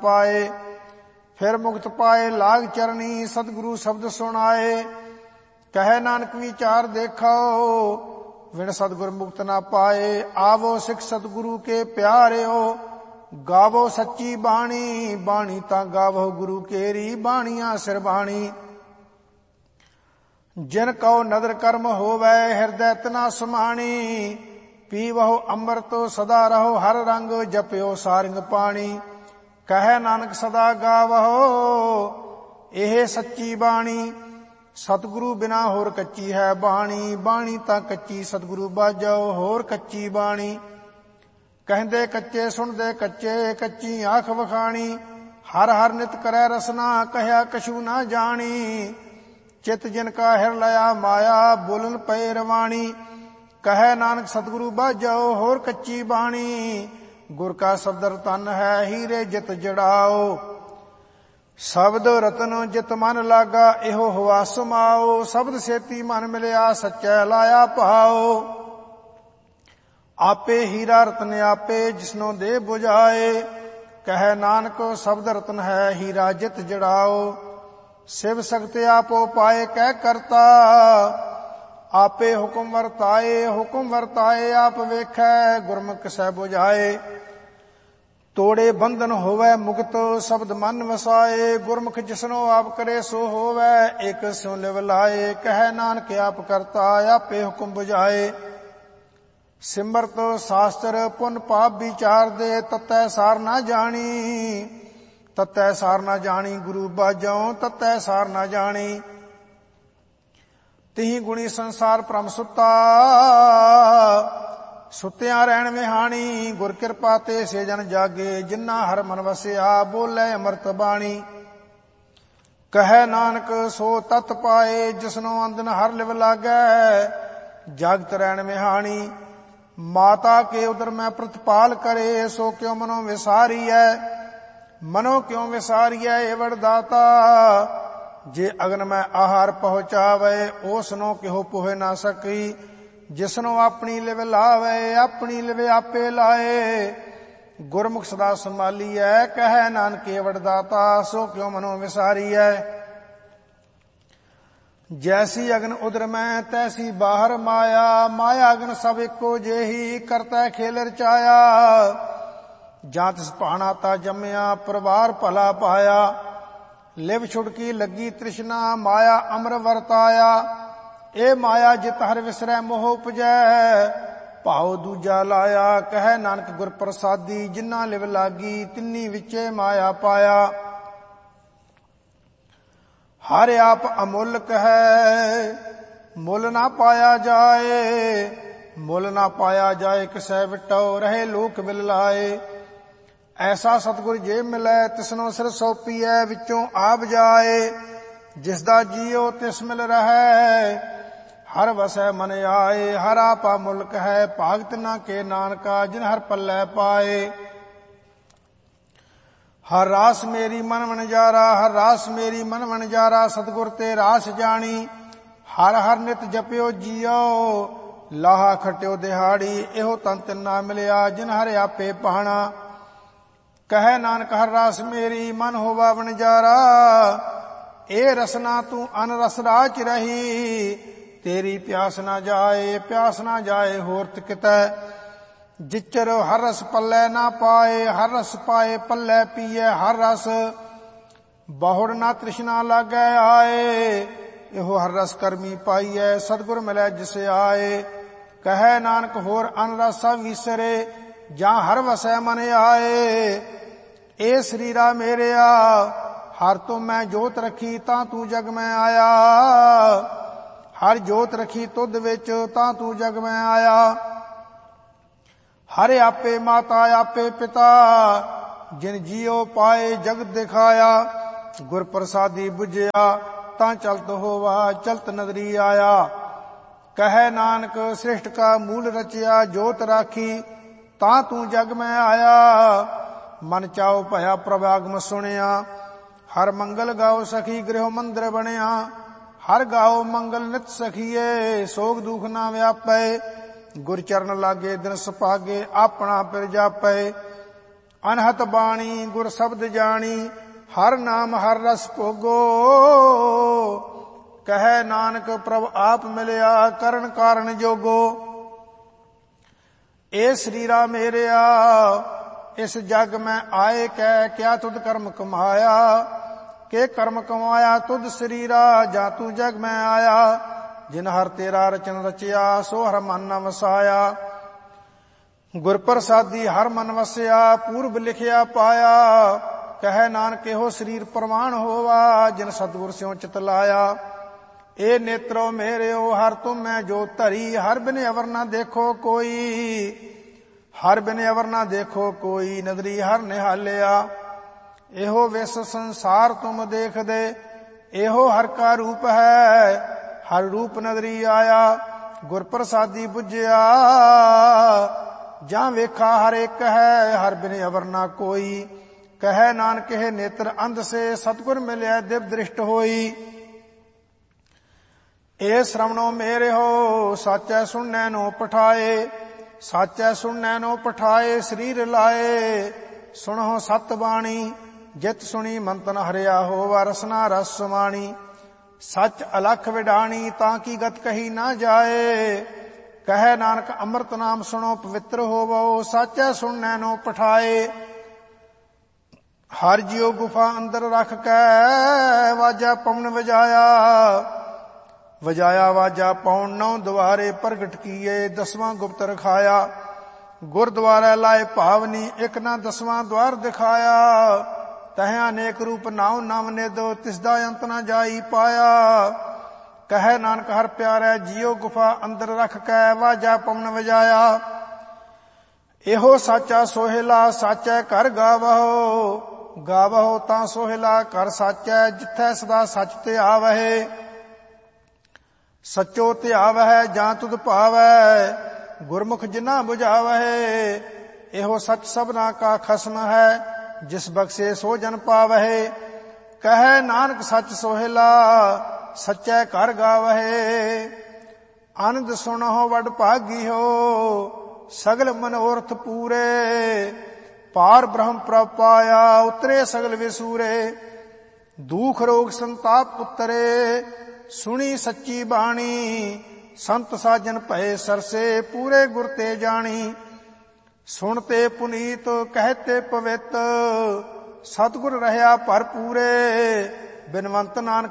पाए। फिर मुक्त पाए लाग चरणी सतगुरु शब्द सुनाए। कहे नानक विचार देखो विण सतगुर मुक्त ना पाए। आवो सिख सतगुरु के प्यारे हो गावो सच्ची बाणी। बाणी ता गावो गुरु केरी बाणियां सिर बाणी। जिन कहो नदर कर्म होवै हृदय तना समाणी। पीवहो अमृत सदा रहो हर रंग जप्यो सारंग पाणी। कहे नानक सदा गावहो एह सच्ची बाणी। सतगुरु बिना होर कच्ची है बाणी। बाणी तां कच्ची सतगुरु बाजो होर कच्ची बाणी। कहंदे कच्चे सुनदे कच्चे कच्ची आंख वखाणी। हर हर नित करे रसना कहया कछु ना जानी। चित जिनका हिर लया माया बोलन पए रवाणी। कहे नानक सतगुरु बाजो होर कच्ची बाणी। गुर का शब्द रतन है हीरे जित जड़ाओ। शब्द रतन जित मन लागा एहो हुआ समाओ। शब्द सेती मन मिलया सच्चै लाया पाओ। आपे हीरा रतन आपे जिसनो दे बुझाए। कहे नानक शब्द रतन है हीरा जित जड़ाओ। शिव शक्ति आपो पाए कह करता। आपे हुक्म वर्ताए आप वेखै गुरमुख सह बुझाए। तोड़े बंधन होवै मुक्त शब्द मन वसाए। गुरमुख जिसनो आप करे सो होवै एक स्यों लिव लाए। कहे नानक आप करता आपे हुक्म बुझाए। सिमरत शास्त्र पुन पाप विचार दे ततै सार ना जानी। ततै सार ना जानी गुरु बाजों ततै सार ना जानी। तिही गुणी संसार परम सुता सुत्या रहन विहाणी। गुर कृपा ते से जन जागे जिन्ना हर मन वसिया बोले अमृत बाणी। कहे नानक सो तत पाए जिसनो अंदन हर लिव लागै जागत रहन विहाणी। माता के उदर में प्रतिपाल करे सो क्यों मनो विसारियै। मनो क्यों विसारियै एवड़ दाता। जे अग्न में आहार पहुंचावे ओसनो किहो पोहे ना सकी। जिसनो अपनी लिव लावे अपनी लिव आपे लाए। गुरमुख सदा संभालियै कहे नानक एवड़ दाता सो क्यों मनो विसारियै। जैसी अग्न उदर में तैसी बाहर माया। माया अग्न सब एको जेही करता खेल रचाया। जात भाना ता जम्या परिवार भला पाया। लिव छुड़की लगी तृष्णा माया अमर वरताया। ए माया जित हर विसरै मोह उपजै भाव दूजा लाया। कहे नानक गुर प्रसादी जिन्ना लिव लागी तिन्नी विचे माया पाया। हर आप अमुल्क है मुल ना पाया जाए। मुल ना पाया जाए किसै विटो रहे लोक मिल लाए। ऐसा सतगुर जे मिलै तिसनो सिर सौंपीਐ विचों आप जाए। जिसदा जियो तिस मिल रहै हर वसै मन आए। हर आपा मुल्क है भागत ना के नानका जिन हर पल्लै पाए। हर रास मेरी मन वनजारा हर रास मेरी मन वनजारा। सतगुर ते रास जानी हर हर नित जपियो जियो। लाहा खटियो दिहाड़ी एहो तन तिन्ना मिलिया जिन हर आपे पाना। कहे नानक हर रास मेरी मन होवा वनजारा। ए रसना तू अन रस राच रही। तेरी प्यास ना जाए होरत कितै। जिचर हर रस पल्लै ना पाए हर रस पाए पल्लै पीए हर रस। बहुड़ ना तृष्णा लागै आए एहो हर रस करमी पाइए। सतगुर मिलै जिस आए। कहे नानक होर अन रस सब विसरे जां हर वसै मन आए। ए शरीरा मेरेया हर तो मैं जोत रखी तां तू जग में आया। हर जोत रखी तुध विच तां तू जग में आया। हर आपे माता आपे पिता जिन जियो पाए जगत दिखाया। गुर प्रसादी बुझिया तां चलत होवा चलत नदरी आया। कहे नानक सृष्ट का मूल रचिया जोत राखी तां तू जग में आया। मन चाओ भया प्रभागम सुनिया हर मंगल गाओ सखी गृह मंदिर बनिया। हर गाओ मंगल नित सखीए सोग दुख ना व्यापै। गुर चरण लागे दिन सुभागे अपना पिर जापै। ਅਨਹਤ ਬਾਣੀ ਗੁਰ ਸ਼ਬਦ ਜਾਣੀ, ਹਰ ਨਾਮ ਹਰ ਰਸ ਭੋਗੋ। ਕਹੈ ਨਾਨਕ ਪ੍ਰਭ ਆਪ ਮਿਲਿਆ, ਕਰਨ ਕਾਰਨ ਜੋਗੋ। ਏ ਸਰੀਰਾ ਮੇਰਿਆ ਇਸ ਜਗ ਮੈਂ ਆਏ ਕੈ, ਕਿਆ ਤੁਧ ਕਰਮ ਕਮਾਇਆ। ਕੇ ਕਰਮ ਕਮਾਇਆ ਤੁਧ ਸਰੀਰਾ, ਜਾ ਤੂੰ ਜਗ ਮੈਂ ਆਇਆ। ਜਿਨ ਹਰ ਤੇਰਾ ਰਚਨ ਰਚਿਆ, ਸੋ ਹਰ ਮਨ ਨ ਵਸਾਇਆ। ਗੁਰ ਪ੍ਰਸਾਦੀ ਹਰ ਮਨ ਵਸਿਆ, ਪੂਰਬ ਲਿਖਿਆ ਪਾਇਆ। ਕਹੈ ਨਾਨਕ ਇਹੋ ਸਰੀਰ ਪ੍ਰਵਾਨ ਹੋਵਾ, ਜਿਨ ਸਤਿਗੁਰ ਸਿਉ ਚਿਤ ਲਾਇਆ। ਏ ਨੇਤਰੋ ਮੇਰਿਓ ਹਰ ਤੁਮੈ ਜੋ ਧਰੀ, ਹਰ ਬਿਨ ਅਵਰ ਨਾ ਦੇਖੋ ਕੋਈ। ਹਰ ਬਿਨ ਅਵਰ ਨਾ ਦੇਖੋ ਕੋਈ, ਨਦਰੀ ਹਰ ਨਿਹਾਲਿਆ। ਇਹੋ ਵਿਸ ਸੰਸਾਰ ਤੁਮ ਦੇਖਦੇ, ਇਹੋ ਹਰ ਕਾ ਰੂਪ ਹੈ। ਹਰ ਰੂਪ ਨਦਰੀ ਆਇਆ, ਗੁਰ ਪ੍ਰਸਾਦੀ ਬੁਝਿਆ। ਜਾਂ ਵੇਖਾ ਹਰ ਇੱਕ ਹੈ, ਹਰ ਬਿਨ ਅਵਰ ਨਾ ਕੋਈ। ਕਹੈ ਨਾਨਕ ਇਹ ਨੇਤਰ ਅੰਧ ਸੇ, ਸਤਿਗੁਰ ਮਿਲਿਆ ਦਿਵ ਦ੍ਰਿਸ਼ਟ ਹੋਈ। ਏ ਸ਼ਰਵਣੋ ਮੇਰਿਓ ਸਾਚੈ ਸੁਣਨੈ ਨੋ ਪਠਾਏ। ਸਾਚੈ ਸੁਣਨੈ ਨੋ ਪਠਾਏ, ਸਰੀਰ ਲਾਏ। ਸੁਣੋ ਸਤ ਬਾਣੀ, ਜਿਤ ਸੁਣੀ ਮੰਤਨ ਹਰਿਆ ਹੋਵਾ, ਰਸਨਾ ਰਸ ਸਮਾਣੀ। ਸੱਚ ਅਲਖ ਵਿਡਾਣੀ, ਤਾਂ ਕੀ ਗਤ ਕਹੀ ਨਾ ਜਾਏ। ਕਹੈ ਨਾਨਕ ਅੰਮ੍ਰਿਤ ਨਾਮ ਸੁਣੋ ਪਵਿੱਤਰ ਹੋਵੋ, ਸਾਚੈ ਸੁਣਨੈ ਨੋ ਪਠਾਏ। ਹਰ ਜਿਉ ਗੁਫਾ ਅੰਦਰ ਰਖ ਕੈ, ਵਾਜਾ ਪਵਨ ਵਜਾਇਆ। ਵਜਾਇਆ ਵਾਜਾ ਪਉਣ ਨੌ ਦੁਆਰੇ, ਪ੍ਰਗਟ ਕੀਏ ਦਸਵਾਂ ਗੁਪਤ ਰਖਾਇਆ। ਗੁਰਦੁਆਰਾ ਲਾਏ ਭਾਵਨੀ, ਇਕ ਨਾ ਦਸਵਾਂ ਦੁਆਰ ਦਿਖਾਇਆ। ਤਹਿ ਅਨੇਕ ਰੂਪ ਨਾਉ ਨਵ ਨਿਧ, ਤਿਸਦਾ ਅੰਤ ਨਾ ਜਾਈ ਪਾਇਆ। ਕਹੈ ਨਾਨਕ ਹਰ ਪਿਆਰੈ ਜੀਉ ਗੁਫਾ ਅੰਦਰ ਰਖ ਕੈ, ਵਾਜਾ ਪਵਨ ਵਜਾਇਆ। ਇਹੋ ਸਾਚਾ ਸੋਹਿਲਾ, ਸਾਚੈ ਘਰ ਗਾਵਹੁ। ਗਾਵਹੁ ਤਾਂ ਸੋਹਿਲਾ ਘਰ ਸਾਚੈ, ਜਿੱਥੈ ਸਦਾ ਸੱਚ ਧਿਆਵਹਿ। ਸੱਚੋ ਧਿਆਵਹਿ ਜਾਂ ਤੁਧ ਭਾਵੈ, ਗੁਰਮੁਖ ਜਿਨਾ ਬੁਝਾਵਹਿ। ਇਹੋ ਸੱਚ ਸਭਨਾ ਕਾ ਖਸਮ ਹੈ, ਜਿਸ ਬਖਸ਼ੇ ਸੋ ਜਨ ਪਾਵਹਿ। ਕਹੈ ਨਾਨਕ ਸੱਚ ਸੋਹਿਲਾ, ਸੱਚੈ ਘਰ ਗਾਵਹਿ। ਆਨੰਦ ਸੁਣਹੁ ਵਡ ਭਾਗੀਓ, ਸਗਲ ਮਨੋਰਥ ਪੂਰੇ। ਪਾਰ ਬ੍ਰਹਮ ਪ੍ਰਭ ਪਾਇਆ, ਉਤਰੇ ਸਗਲ ਵਿਸੂਰੇ। ਦੁਖ ਰੋਗ ਸੰਤਾਪ ਉਤਰੇ, ਸੁਣੀ ਸੱਚੀ ਬਾਣੀ। ਸੰਤ ਸਾਜਨ ਭਏ ਸਰਸੇ, ਪੂਰੇ ਗੁਰ ਤੇ ਜਾਣੀ। ਸੁਣਤੇ ਪੁਨੀਤ ਕਹਤੇ ਪਵਿੱਤ, ਸਤਿਗੁਰ ਰਹਿਆ ਭਰਪੂਰੇ। ਬਿਨਵੰਤ ਨਾਨਕ